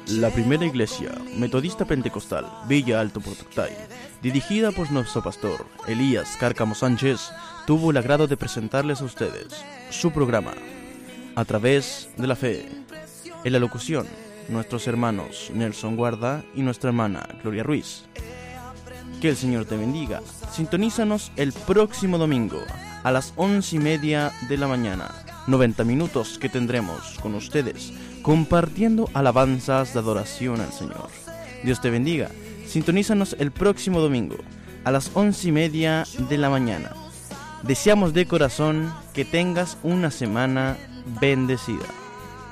La primera iglesia metodista pentecostal Villa Alto Portoctay, dirigida por nuestro pastor Elías Cárcamo Sánchez, tuvo el agrado de presentarles a ustedes su programa A Través de la Fe. En la locución, nuestros hermanos Nelson Guarda y nuestra hermana Gloria Ruiz. Que el Señor te bendiga. Sintonízanos el próximo domingo a las 11:30 de la mañana. 90 minutos que tendremos con ustedes compartiendo alabanzas de adoración al Señor. Dios te bendiga. Sintonízanos el próximo domingo a las 11:30 de la mañana. Deseamos de corazón que tengas una semana bendecida.